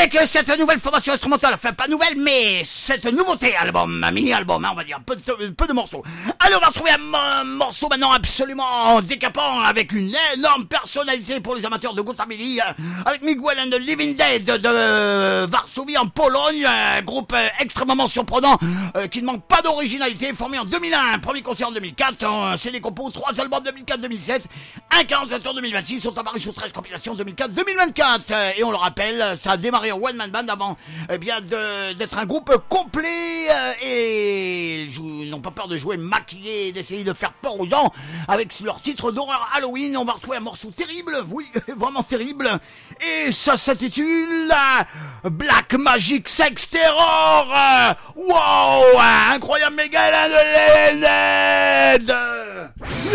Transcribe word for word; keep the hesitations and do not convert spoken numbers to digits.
avec euh, cette nouvelle formation instrumentale, enfin pas nouvelle, mais cette nouveauté album, un mini-album, hein, on va dire, peu de, peu de morceaux. Allez, on va retrouver un euh, morceau maintenant absolument décapant, avec une énorme personnalité pour les amateurs de Gothamili, euh, avec Miguel and the Living Dead de, de euh, Varsovie en Pologne, un groupe euh, extrêmement surprenant, euh, qui ne manque pas d'originalité, formé en deux mille un, premier concert en deux mille quatre, un C D compo, trois albums deux mille quatre deux mille sept, un quarante-sept tours deux mille vingt-six, sont apparus sur treize compilations deux mille quatre deux mille vingt-quatre, euh, et on le rappelle, ça a démarré en one man band avant eh bien de, d'être un groupe complet, euh, et ils n'ont pas peur de jouer maquillés, d'essayer de faire peur aux gens avec leur titre d'horreur Halloween. On va retrouver un morceau terrible, oui, vraiment terrible, et ça s'intitule euh, Black Magic Sex Terror. euh, wow, incroyable méga de